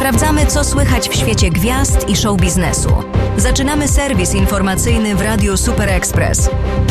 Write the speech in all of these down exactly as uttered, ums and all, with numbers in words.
Sprawdzamy, co słychać w świecie gwiazd i show biznesu. Zaczynamy serwis informacyjny w Radiu Super Express.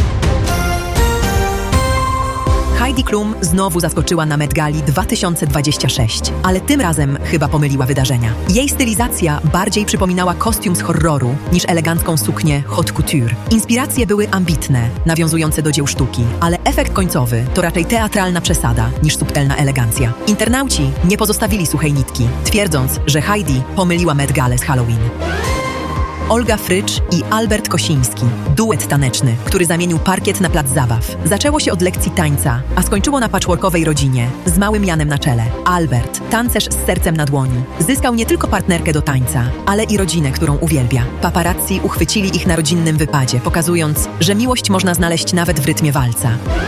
Heidi Klum znowu zaskoczyła na Met Gali dwa tysiące dwudziesty szósty, ale tym razem chyba pomyliła wydarzenia. Jej stylizacja bardziej przypominała kostium z horroru niż elegancką suknię haute couture. Inspiracje były ambitne, nawiązujące do dzieł sztuki, ale efekt końcowy to raczej teatralna przesada niż subtelna elegancja. Internauci nie pozostawili suchej nitki, twierdząc, że Heidi pomyliła Met Galę z Halloween. Olga Frycz i Albert Kosiński. Duet taneczny, który zamienił parkiet na plac zabaw. Zaczęło się od lekcji tańca, a skończyło na patchworkowej rodzinie, z małym Janem na czele. Albert, tancerz z sercem na dłoni, zyskał nie tylko partnerkę do tańca, ale i rodzinę, którą uwielbia. Paparazzi uchwycili ich na rodzinnym wypadzie, pokazując, że miłość można znaleźć nawet w rytmie walca.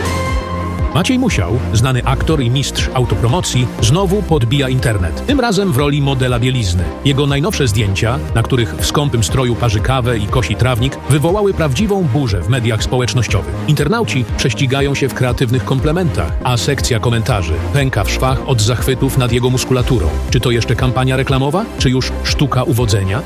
Maciej Musiał, znany aktor i mistrz autopromocji, znowu podbija internet. Tym razem w roli modela bielizny. Jego najnowsze zdjęcia, na których w skąpym stroju parzy kawę i kosi trawnik, wywołały prawdziwą burzę w mediach społecznościowych. Internauci prześcigają się w kreatywnych komplementach, a sekcja komentarzy pęka w szwach od zachwytów nad jego muskulaturą. Czy to jeszcze kampania reklamowa, czy już sztuka uwodzenia?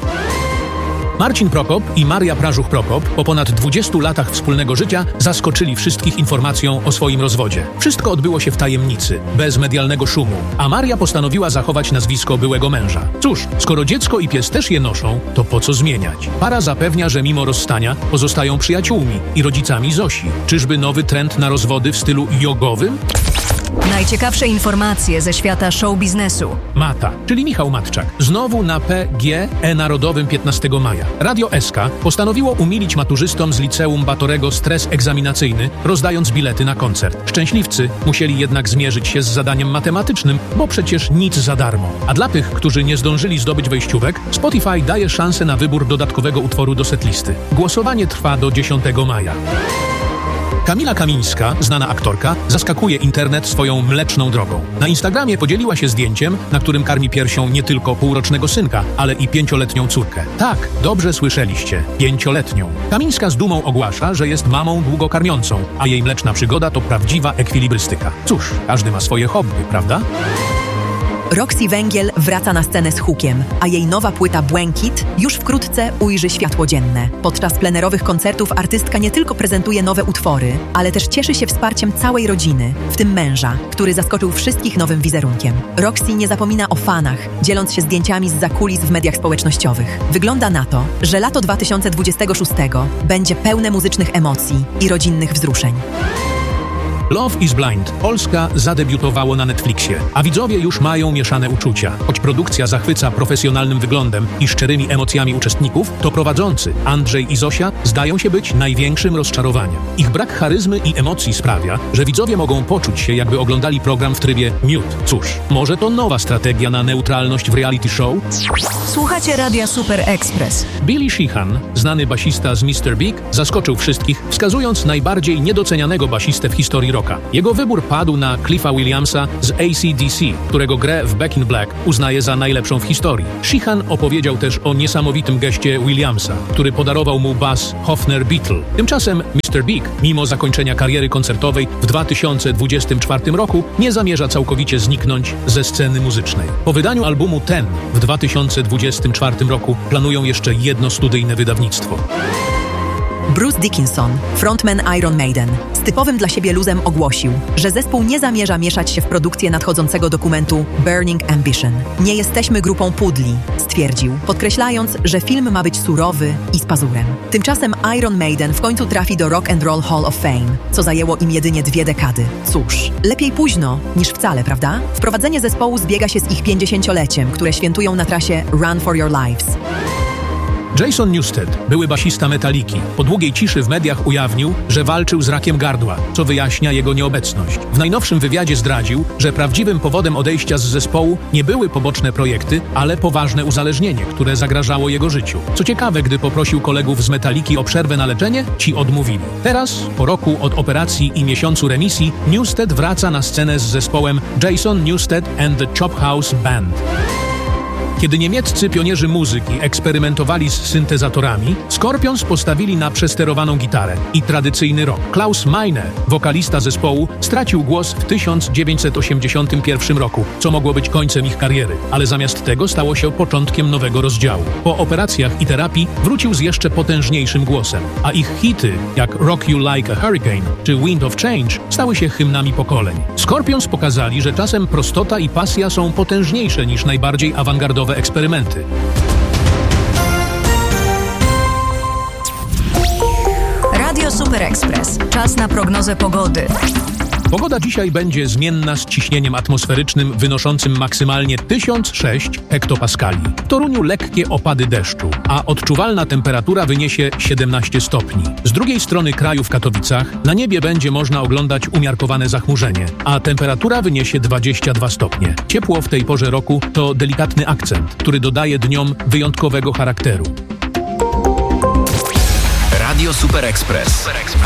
Marcin Prokop i Maria Prażuch-Prokop po ponad dwudziestu latach wspólnego życia zaskoczyli wszystkich informacją o swoim rozwodzie. Wszystko odbyło się w tajemnicy, bez medialnego szumu, a Maria postanowiła zachować nazwisko byłego męża. Cóż, skoro dziecko i pies też je noszą, to po co zmieniać? Para zapewnia, że mimo rozstania pozostają przyjaciółmi i rodzicami Zosi. Czyżby nowy trend na rozwody w stylu jogowym? Najciekawsze informacje ze świata show biznesu. Mata, czyli Michał Matczak, znowu na P G E Narodowym piętnastego maja. Radio S K postanowiło umilić maturzystom z liceum Batorego stres egzaminacyjny, rozdając bilety na koncert. Szczęśliwcy musieli jednak zmierzyć się z zadaniem matematycznym, bo przecież nic za darmo. A dla tych, którzy nie zdążyli zdobyć wejściówek, Spotify daje szansę na wybór dodatkowego utworu do setlisty. Głosowanie trwa do dziesiątego maja. Kamila Kamińska, znana aktorka, zaskakuje internet swoją mleczną drogą. Na Instagramie podzieliła się zdjęciem, na którym karmi piersią nie tylko półrocznego synka, ale i pięcioletnią córkę. Tak, dobrze słyszeliście, pięcioletnią. Kamińska z dumą ogłasza, że jest mamą długokarmiącą, a jej mleczna przygoda to prawdziwa ekwilibrystyka. Cóż, każdy ma swoje hobby, prawda? Roxy Węgiel wraca na scenę z hukiem, a jej nowa płyta Błękit już wkrótce ujrzy światło dzienne. Podczas plenerowych koncertów artystka nie tylko prezentuje nowe utwory, ale też cieszy się wsparciem całej rodziny, w tym męża, który zaskoczył wszystkich nowym wizerunkiem. Roxy nie zapomina o fanach, dzieląc się zdjęciami z zakulis w mediach społecznościowych. Wygląda na to, że lato dwa tysiące dwudziestego szóstego będzie pełne muzycznych emocji i rodzinnych wzruszeń. Love is Blind. Polska zadebiutowało na Netflixie, a widzowie już mają mieszane uczucia. Choć produkcja zachwyca profesjonalnym wyglądem i szczerymi emocjami uczestników, to prowadzący Andrzej i Zosia zdają się być największym rozczarowaniem. Ich brak charyzmy i emocji sprawia, że widzowie mogą poczuć się, jakby oglądali program w trybie mute. Cóż, może to nowa strategia na neutralność w reality show? Słuchacie Radia Super Express. Billy Sheehan, znany basista z mister Big, zaskoczył wszystkich, wskazując najbardziej niedocenianego basistę w historii rocka. Jego wybór padł na Cliffa Williamsa z A C D C, którego grę w Back in Black uznaje za najlepszą w historii. Sheehan opowiedział też o niesamowitym geście Williamsa, który podarował mu bas Hofner Beatle. Tymczasem mister Big, mimo zakończenia kariery koncertowej w dwa tysiące dwudziestym czwartym roku, nie zamierza całkowicie zniknąć ze sceny muzycznej. Po wydaniu albumu Ten w dwa tysiące dwudziestym czwartym roku planują jeszcze jedno studyjne wydawnictwo. Bruce Dickinson, frontman Iron Maiden, z typowym dla siebie luzem ogłosił, że zespół nie zamierza mieszać się w produkcję nadchodzącego dokumentu Burning Ambition. Nie jesteśmy grupą pudli, stwierdził, podkreślając, że film ma być surowy i z pazurem. Tymczasem Iron Maiden w końcu trafi do Rock and Roll Hall of Fame, co zajęło im jedynie dwie dekady. Cóż, lepiej późno niż wcale, prawda? Wprowadzenie zespołu zbiega się z ich pięćdziesięcioleciem, które świętują na trasie Run for Your Lives. Jason Newsted, były basista Metaliki, po długiej ciszy w mediach ujawnił, że walczył z rakiem gardła, co wyjaśnia jego nieobecność. W najnowszym wywiadzie zdradził, że prawdziwym powodem odejścia z zespołu nie były poboczne projekty, ale poważne uzależnienie, które zagrażało jego życiu. Co ciekawe, gdy poprosił kolegów z Metaliki o przerwę na leczenie, ci odmówili. Teraz, po roku od operacji i miesiącu remisji, Newsted wraca na scenę z zespołem Jason Newsted and the Chop House Band. Kiedy niemieccy pionierzy muzyki eksperymentowali z syntezatorami, Scorpions postawili na przesterowaną gitarę i tradycyjny rock. Klaus Meine, wokalista zespołu, stracił głos w tysiąc dziewięćset osiemdziesiątym pierwszym roku, co mogło być końcem ich kariery, ale zamiast tego stało się początkiem nowego rozdziału. Po operacjach i terapii wrócił z jeszcze potężniejszym głosem, a ich hity, jak Rock You Like a Hurricane czy Wind of Change, stały się hymnami pokoleń. Scorpions pokazali, że czasem prostota i pasja są potężniejsze niż najbardziej awangardowe eksperymenty. Radio Super Express. Czas na prognozę pogody. Pogoda dzisiaj będzie zmienna z ciśnieniem atmosferycznym wynoszącym maksymalnie tysiąc sześć hektopaskali. W Toruniu lekkie opady deszczu, a odczuwalna temperatura wyniesie siedemnaście stopni. Z drugiej strony kraju w Katowicach na niebie będzie można oglądać umiarkowane zachmurzenie, a temperatura wyniesie dwadzieścia dwa stopnie. Ciepło w tej porze roku to delikatny akcent, który dodaje dniom wyjątkowego charakteru. Radio Super Express.